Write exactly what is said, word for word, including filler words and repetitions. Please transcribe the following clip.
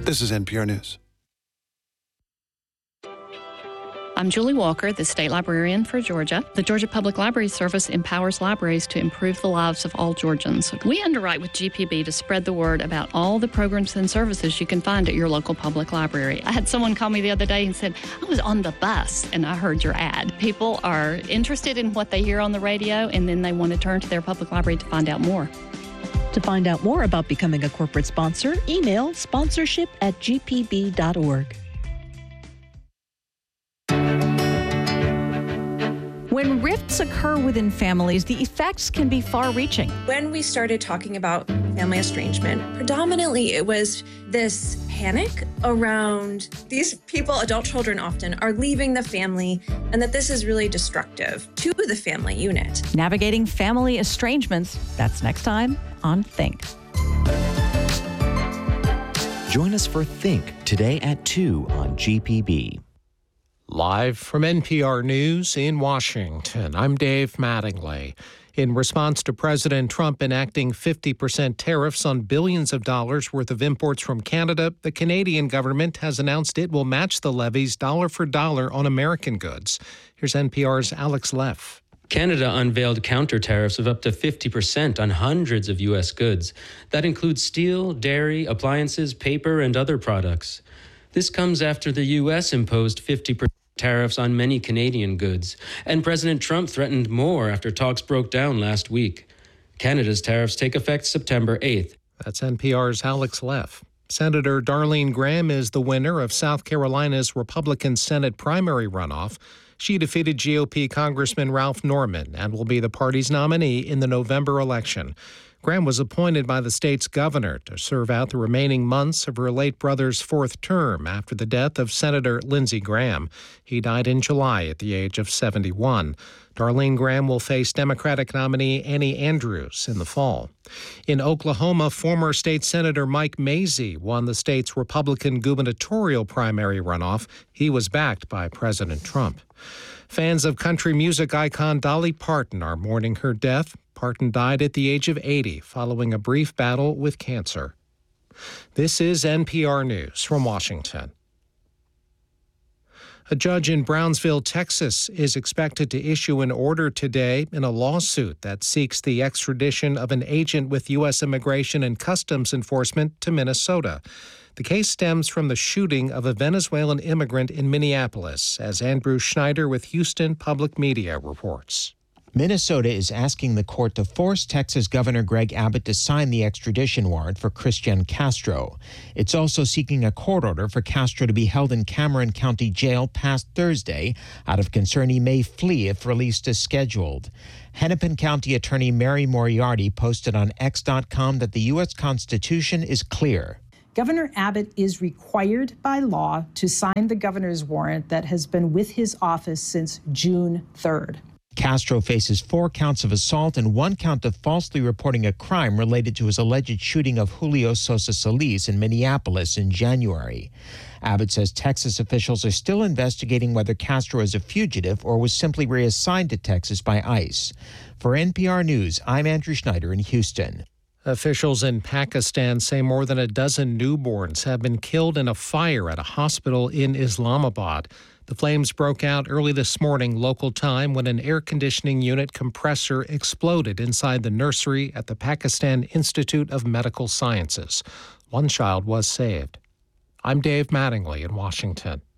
This is N P R News. I'm Julie Walker, the state librarian for Georgia. The Georgia Public Library Service empowers libraries to improve the lives of all Georgians. We underwrite with G P B to spread the word about all the programs and services you can find at your local public library. I had someone call me the other day and said, I was on the bus and I heard your ad. People are interested in what they hear on the radio, and then they want to turn to their public library to find out more. To find out more about becoming a corporate sponsor, email sponsorship at g p b dot org. When rifts occur within families, the effects can be far-reaching. When we started talking about family estrangement, predominantly it was this panic around these people, adult children often, are leaving the family, and that this is really destructive to the family unit. Navigating family estrangements, that's next time on Think. Join us for Think today at two on G P B. Live from N P R News in Washington, I'm Dave Mattingly. In response to President Trump enacting fifty percent tariffs on billions of dollars worth of imports from Canada, the Canadian government has announced it will match the levies dollar for dollar on American goods. Here's N P R's Alex Leff. Canada unveiled counter tariffs of up to fifty percent on hundreds of U S goods. That includes steel, dairy, appliances, paper, and other products. This comes after the U S imposed fifty percent tariffs on many Canadian goods, and President Trump threatened more after talks broke down last week. Canada's tariffs take effect September eighth. That's N P R's Alex Leff. Senator Darlene Graham is the winner of South Carolina's Republican Senate primary runoff. She defeated G O P Congressman Ralph Norman and will be the party's nominee in the November election. Graham was appointed by the state's governor to serve out the remaining months of her late brother's fourth term after the death of Senator Lindsey Graham. He died in July at the age of seventy-one. Darlene Graham will face Democratic nominee Annie Andrews in the fall. In Oklahoma, former state Senator Mike Mazzei won the state's Republican gubernatorial primary runoff. He was backed by President Trump. Fans of country music icon Dolly Parton are mourning her death. Parton died at the age of eighty following a brief battle with cancer. This is N P R News from Washington. A judge in Brownsville, Texas, is expected to issue an order today in a lawsuit that seeks the extradition of an agent with U S Immigration and Customs Enforcement to Minnesota. The case stems from the shooting of a Venezuelan immigrant in Minneapolis, as Andrew Schneider with Houston Public Media reports. Minnesota is asking the court to force Texas Governor Greg Abbott to sign the extradition warrant for Christian Castro. It's also seeking a court order for Castro to be held in Cameron County Jail past Thursday out of concern he may flee if released as scheduled. Hennepin County Attorney Mary Moriarty posted on X dot com that the U S Constitution is clear. Governor Abbott is required by law to sign the governor's warrant that has been with his office since June third. Castro faces four counts of assault and one count of falsely reporting a crime related to his alleged shooting of Julio Sosa Solis in Minneapolis in January. Abbott says Texas officials are still investigating whether Castro is a fugitive or was simply reassigned to Texas by ICE. For N P R News, I'm Andrew Schneider in Houston. Officials in Pakistan say more than a dozen newborns have been killed in a fire at a hospital in Islamabad. The flames broke out early this morning local time when an air conditioning unit compressor exploded inside the nursery at the Pakistan Institute of Medical Sciences. One child was saved. I'm Dave Mattingly in Washington.